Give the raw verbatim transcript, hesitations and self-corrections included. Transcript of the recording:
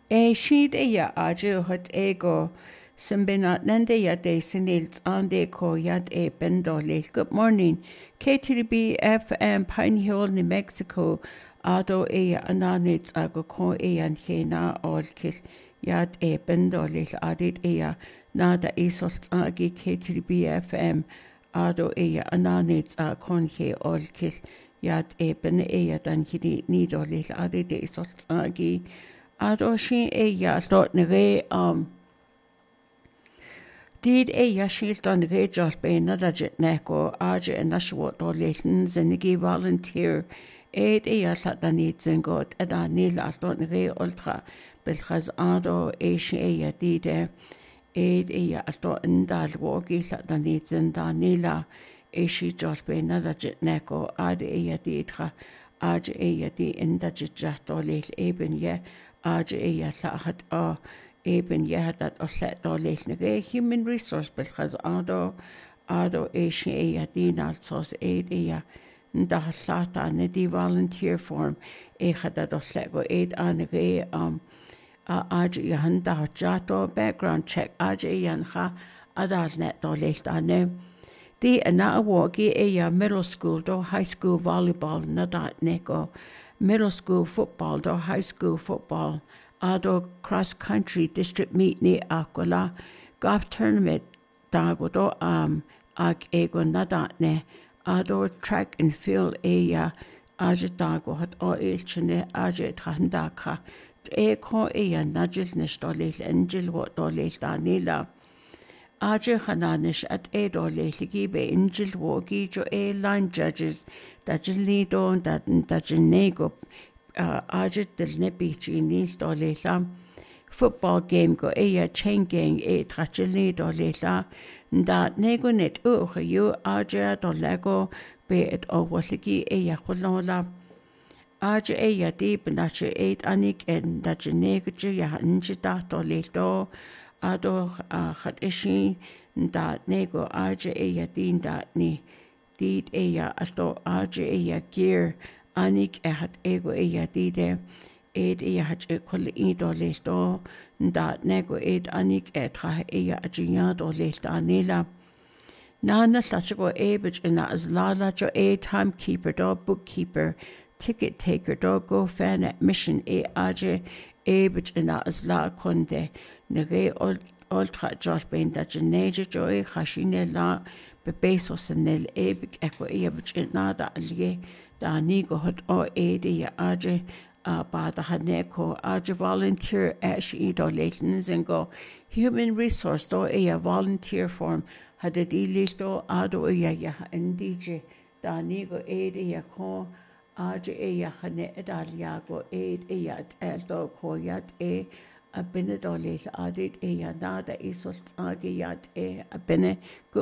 E sheet e ya aju hot ego Simbina nende ya de sinils ande ko yad e bendolil. Good morning. K T B F M Pine Hill, New Mexico. Ado e ananits ago ko e an hena ol kil yad e bendolil adit e ya nada e solt agi K T B F M. Ado e ananits a kon he ol kil yad e ben e ya dan hidi nidolil adit e solt agi. Ado shi e ya lot neve um Did e yashil don ge josh be na dajet neko aje en nashwot or leten zinigi volunteer aid e yasat da need zingot eda nil aton ge ultra bilkhaz ado e shi e yadide aid e ya ato indal wogi sat da need zin da nila e shi josh be na dajet neko ade e yadidra aje e yadi indajet jato lel eben ye aje e yasahat a Eben je had dat oslet do leesnige human resource bilchas ado ado eisi e ya din alsos eid e ya nda sata ne di volunteer form e had dat oslet go eid anige um a aj ya handa jato background check aj e yan ha adal net do leest ane di ana awogi e ya middle school do high school volleyball na dat neko middle school football do high school football Ado cross country district meet ni aquala golf tournament dago do um ag ego nada ne ado track and field aya aje dago hat o ilchne aje thandaka e ko aya najil ne stolil angel wo dolil danila aje khananish at e dolil gibe angel wo gi jo e line judges dajli don dat dajnego Uh, aje del nebi chini do lela football game go e chain gang e tracheli do lela nda nego net u yu aje do lego be et o wasiki e ya kholola aje e ya di bnache e anik en da nego ju ya nji da do lelo ado khat ishi nda nego aje e ya din da ni dit e ya asto aje e ya gear Anik e hat ego e yadide ed e hat e kol i do lesto nda nego ed anik e tra e ya ajiya do lesta nela nana sachigo e bich ina azlala jo e timekeeper do bookkeeper ticket taker do go fan admission e aje e bich ina azla konde nege ultra josh ben da jeneje jo e khashine la be beso senel e bik eko e bich ina da alge da nigo hot o ede ya aje a ba da haneko aje volunteer ash ido latens and go human resource do e a volunteer form had it ilisto ado ya ya ndije da nigo ede ya ko aje e ya hane edalia go ed e ya eldo ko yat e a binedolit adit e ya nada isol age yat e a bine